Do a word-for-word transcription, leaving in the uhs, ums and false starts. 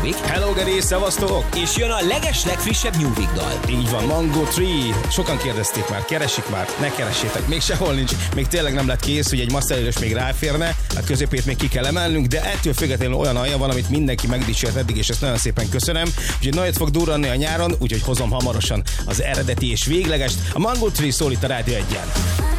Nyúvik. Hello, Geri, szevasztok! És jön a leges legfrissebb Nyúvik dal. Így van, Mango Tree. Sokan kérdezték már, keresik már, ne keressétek. Még sehol nincs, még tényleg nem lett kész, hogy egy masterélős még ráférne, a középét még ki kell emelnünk, de ettől függetlenül olyan alja van, amit mindenki megdicsért eddig, és ezt nagyon szépen köszönöm. Úgyhogy nagyot fog durranni a nyáron, úgyhogy hozom hamarosan az eredeti és véglegest. A Mango Tree szól itt a Rádió egyen.